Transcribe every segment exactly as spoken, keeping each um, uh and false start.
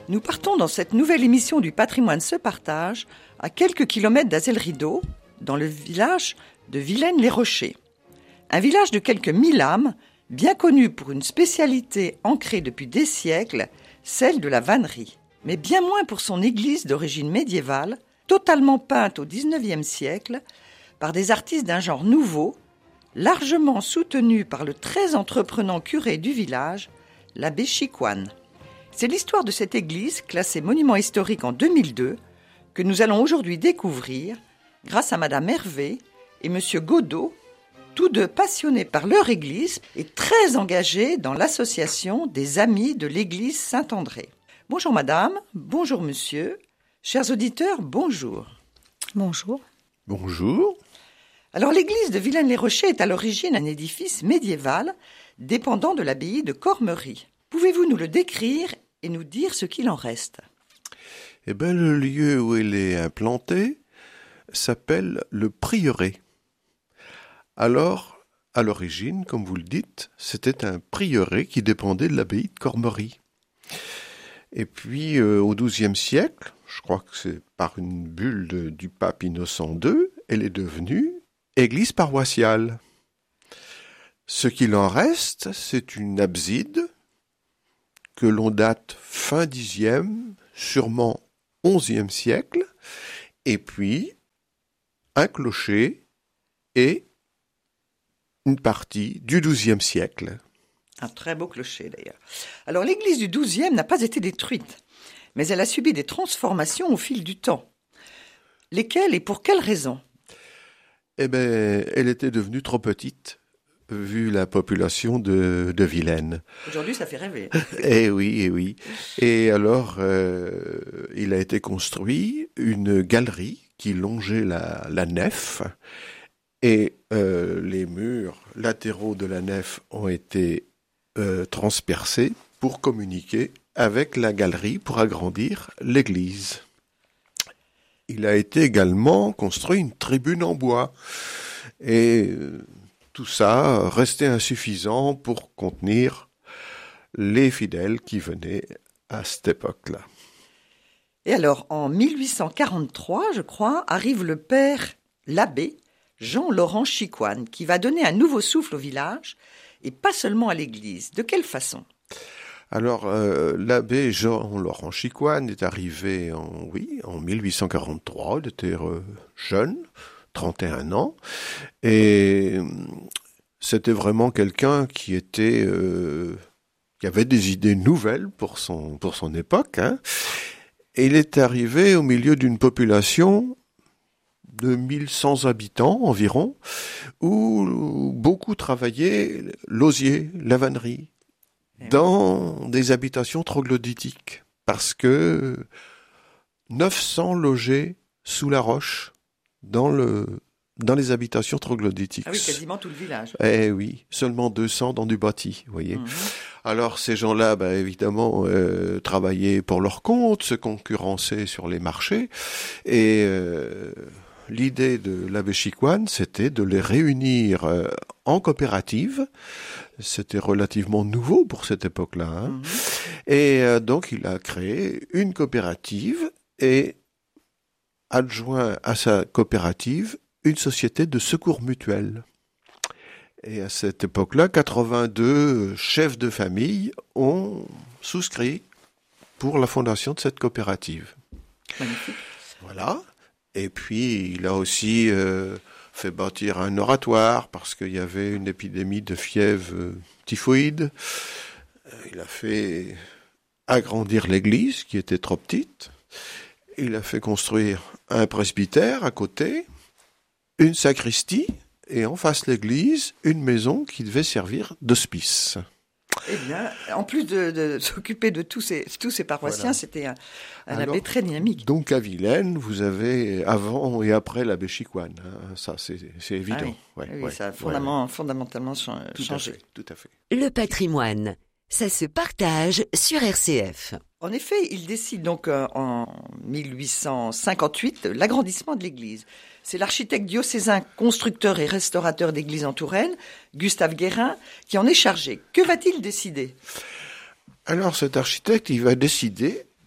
Nous partons dans cette nouvelle émission du Patrimoine se partage à quelques kilomètres d'Azel-Rideau, dans le village de Vilaine-les-Rochers. Un village de quelques mille âmes, bien connu pour une spécialité ancrée depuis des siècles, celle de la vannerie. Mais bien moins pour son église d'origine médiévale, totalement peinte au dix-neuvième siècle, par des artistes d'un genre nouveau, largement soutenu par le très entreprenant curé du village, l'abbé Chicoine. C'est l'histoire de cette église, classée monument historique en deux mille deux, que nous allons aujourd'hui découvrir grâce à Madame Hervé et Monsieur Godot, tous deux passionnés par leur église et très engagés dans l'association des Amis de l'église Saint-André. Bonjour Madame, bonjour Monsieur, chers auditeurs, bonjour. Bonjour. Bonjour. Alors l'église de Vilaine-les-Rochers est à l'origine un édifice médiéval dépendant de l'abbaye de Cormery. Pouvez-vous nous le décrire et nous dire ce qu'il en reste ? Eh bien, le lieu où elle est implantée s'appelle le prieuré. Alors, à l'origine, comme vous le dites, c'était un prieuré qui dépendait de l'abbaye de Cormery. Et puis, euh, au douzième siècle, je crois que c'est par une bulle de, du pape Innocent deux, elle est devenue église paroissiale. Ce qu'il en reste, c'est une abside que l'on date fin dixième, sûrement onzième siècle, et puis un clocher et une partie du douzième siècle. Un très beau clocher d'ailleurs. Alors l'église du douzième n'a pas été détruite, mais elle a subi des transformations au fil du temps. Lesquelles et pour quelles raisons ? Eh bien, elle était devenue trop petite, vu la population de, de Vilaine. Aujourd'hui, ça fait rêver. Eh oui, eh oui. Et alors, euh, il a été construit une galerie qui longeait la, la nef, et euh, les murs latéraux de la nef ont été euh, transpercés pour communiquer avec la galerie pour agrandir l'église. Il a été également construit une tribune en bois. Et euh, tout ça restait insuffisant pour contenir les fidèles qui venaient à cette époque-là. Et alors, en mille huit cent quarante-trois, je crois, arrive le père, l'abbé Jean-Laurent Chicoine, qui va donner un nouveau souffle au village, et pas seulement à l'église. De quelle façon ? Alors, euh, l'abbé Jean-Laurent Chicoine est arrivé en, oui, en mille huit cent quarante-trois, il était euh, jeune, trente et un ans, et c'était vraiment quelqu'un qui était, euh, qui avait des idées nouvelles pour son, pour son époque, hein. Et il est arrivé au milieu d'une population de mille cent habitants environ, où beaucoup travaillaient l'osier, la vannerie, dans des habitations troglodytiques, parce que neuf cents logeaient sous la roche dans le dans les habitations troglodytiques. Ah oui, quasiment tout le village. Eh oui, seulement deux cents dans du bâti, vous voyez. Mmh. Alors ces gens-là, bah, évidemment, euh, travaillaient pour leur compte, se concurrençaient sur les marchés, et euh, l'idée de l'abbé Chicoine, c'était de les réunir euh, en coopérative. C'était relativement nouveau pour cette époque-là. Hein. Mmh. Et euh, donc, il a créé une coopérative et adjoint à sa coopérative une société de secours mutuel. Et à cette époque-là, quatre-vingt-deux chefs de famille ont souscrit pour la fondation de cette coopérative. Magnifique. Voilà. Et puis, il a aussi euh, fait bâtir un oratoire parce qu'il y avait une épidémie de fièvre euh, typhoïde. Euh, il a fait agrandir l'église qui était trop petite. Il a fait construire un presbytère à côté, une sacristie et en face de l'église, une maison qui devait servir d'hospice. Eh bien, en plus de, de s'occuper de tous ces, tous ces paroissiens, voilà. C'était un, un Alors, abbé très dynamique. Donc à Vilaine, vous avez avant et après l'abbé Chicoine. Hein, ça, c'est, c'est évident. Ah oui, ouais, oui ouais, ça a fondamentalement, ouais. fondamentalement changé. Tout à fait, tout à fait. Le patrimoine, ça se partage sur R C F. En effet, il décide donc euh, en mille huit cent cinquante-huit l'agrandissement de l'église. C'est l'architecte diocésain, constructeur et restaurateur d'églises en Touraine, Gustave Guérin, qui en est chargé. Que va-t-il décider ? Alors cet architecte, il va décider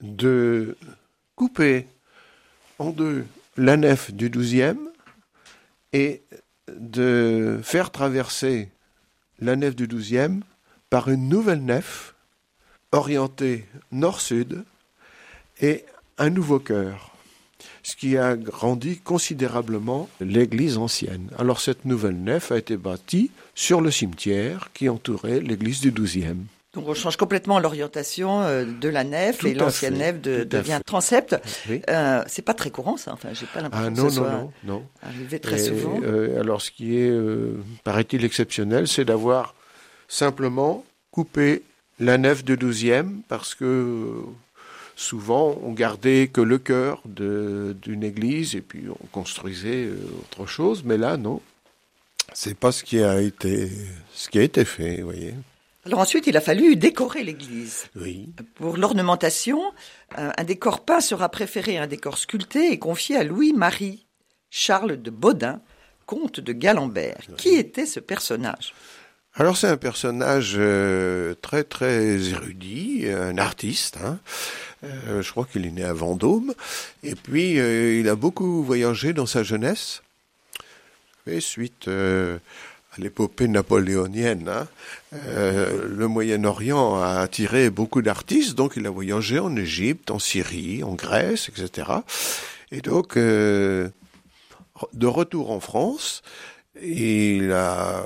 de couper en deux la nef du douzième et de faire traverser la nef du douzième par une nouvelle nef orientée nord-sud et un nouveau chœur, ce qui a agrandi considérablement l'église ancienne. Alors cette nouvelle nef a été bâtie sur le cimetière qui entourait l'église du douzième. Donc on change complètement l'orientation euh, de la nef Tout et l'ancienne fait, nef de, tout à devient fait. transept. Oui. Euh, c'est pas très courant ça, enfin j'ai pas l'impression Ah que non, ce non, soit non, non. arrivé très Et, souvent. euh, alors ce qui est, euh, paraît-il, exceptionnel, c'est d'avoir simplement coupé la nef de douzième parce que euh, souvent on gardait que le chœur de, d'une église et puis on construisait euh, autre chose, mais là non, c'est pas ce qui a été, ce qui a été fait, vous voyez. Alors ensuite il a fallu décorer l'église. Oui. Pour l'ornementation, euh, un décor peint sera préféré à un décor sculpté et confié à Louis-Marie Charles de Baudin, comte de Galambert. Oui. Qui était ce personnage ? Alors c'est un personnage euh, très très érudit, un artiste. Hein. Euh, je crois qu'il est né à Vendôme. Et puis euh, il a beaucoup voyagé dans sa jeunesse. Et suite euh, à l'épopée napoléonienne, hein, euh, le Moyen-Orient a attiré beaucoup d'artistes. Donc il a voyagé en Égypte, en Syrie, en Grèce, et cetera. Et donc euh, de retour en France, il a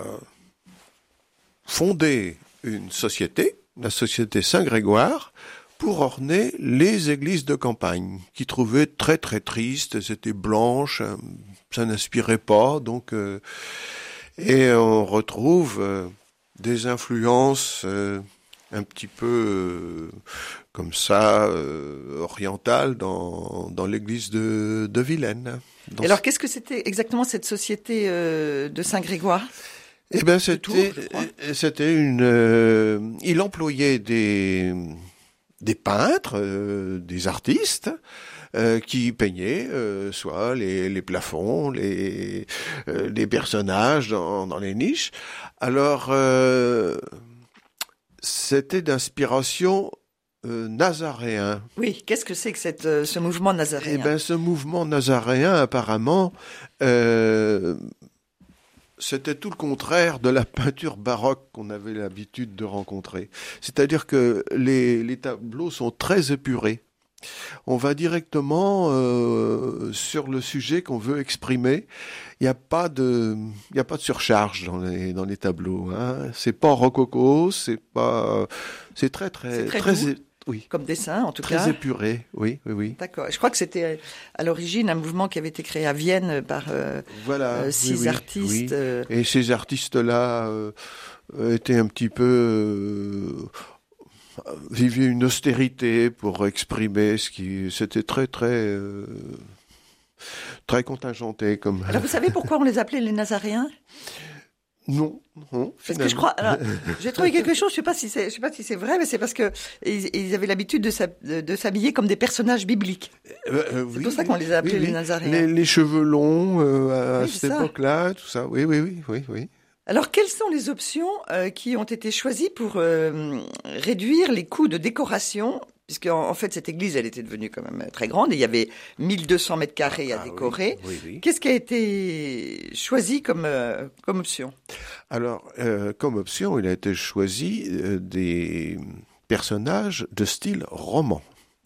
fondé une société, la société Saint-Grégoire, pour orner les églises de campagne, qui trouvaient très très tristes, elles étaient blanches, ça n'inspirait pas, donc euh, et on retrouve euh, des influences euh, un petit peu euh, comme ça euh, orientales dans dans l'église de de Vilaine. Dans et alors qu'est-ce que c'était exactement cette société euh, de Saint-Grégoire ? Eh ben c'était c'était une euh, il employait des des peintres, euh, des artistes euh, qui peignaient euh, soit les les plafonds, les euh, les personnages dans dans les niches. Alors euh, c'était d'inspiration euh, nazaréen. Oui, qu'est-ce que c'est que cette euh, ce mouvement nazaréen ? Eh ben ce mouvement nazaréen apparemment euh, c'était tout le contraire de la peinture baroque qu'on avait l'habitude de rencontrer. C'est-à-dire que les, les tableaux sont très épurés. On va directement euh, sur le sujet qu'on veut exprimer. Il n'y a pas de, il y a pas de surcharge dans les dans les tableaux. Hein. C'est pas rococo, c'est pas, c'est très très c'est très, très doux, é... oui. Comme dessin en tout très cas. Très épuré, oui, oui, oui. D'accord. Je crois que c'était à l'origine un mouvement qui avait été créé à Vienne par euh, voilà, euh, six oui, oui, artistes. Oui. Euh... Et ces artistes-là euh, étaient un petit peu euh, vivaient une austérité pour exprimer ce qui, c'était très très euh, très contingenté comme. Alors vous savez pourquoi on les appelait les Nazaréens ? Non, non. Parce que je crois, alors, j'ai trouvé quelque chose. Je sais pas si c'est, je sais pas si c'est vrai, mais c'est parce que ils, ils avaient l'habitude de, s'hab, de, de s'habiller comme des personnages bibliques. Euh, euh, c'est oui, pour ça qu'on les a appelés oui, les Nazaréens. Les, les cheveux longs euh, à oui, cette époque-là, tout ça. Oui, oui, oui, oui, oui. Alors, quelles sont les options euh, qui ont été choisies pour euh, réduire les coûts de décoration ? Puisque en, en fait, cette église, elle était devenue quand même très grande. Et il y avait mille deux cents mètres carrés à ah, décorer. Oui, oui, oui. Qu'est-ce qui a été choisi comme, euh, comme option ? Alors, euh, comme option, il a été choisi euh, des personnages de style roman.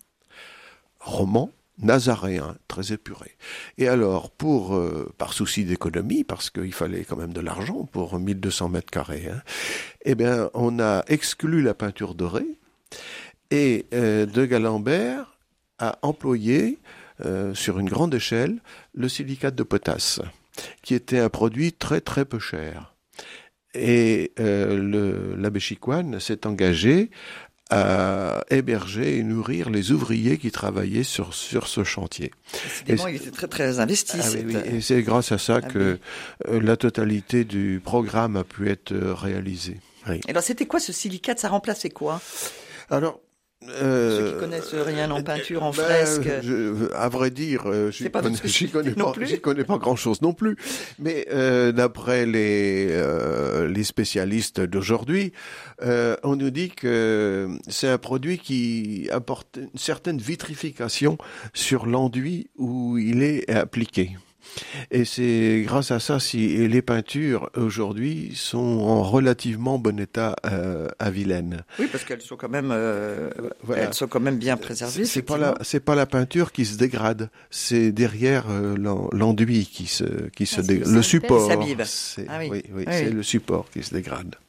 Roman nazaréen, très épuré. Et alors, pour euh, par souci d'économie, parce qu'il fallait quand même de l'argent pour mille deux cents mètres carrés, hein, eh bien, on a exclu la peinture dorée. Et euh, de Galambert a employé, euh, sur une grande échelle, le silicate de potasse, qui était un produit très très peu cher. Et euh, le, l'abbé Chicoine s'est engagé à héberger et nourrir les ouvriers qui travaillaient sur, sur ce chantier. Décidément, il était très très investi. Ah, oui, oui. Et c'est grâce à ça ah, que oui. euh, la totalité du programme a pu être réalisée. Oui. Alors c'était quoi ce silicate ? Ça remplaçait quoi ? Alors, Euh, Ceux qui connaissent rien en peinture, en ben, fresque. Je, à vrai dire, euh, j'y pas connais, votre j'y connais non pas, plus. j'y connais pas grand-chose non plus. Mais euh, d'après les euh, les spécialistes d'aujourd'hui, euh, on nous dit que c'est un produit qui apporte une certaine vitrification sur l'enduit où il est appliqué. Et c'est grâce à ça si les peintures aujourd'hui sont en relativement bon état euh, à Vilaine. Oui, parce qu'elles sont quand même, euh, Voilà. elles sont quand même bien préservées. C'est pas la, c'est pas la peinture qui se dégrade, c'est derrière euh, l'en- l'enduit qui se, qui se Ah, c'est dégrade. le Le solpège. support. S'abîme. C'est, Ah oui. oui, oui, Oui, c'est oui. le support qui se dégrade.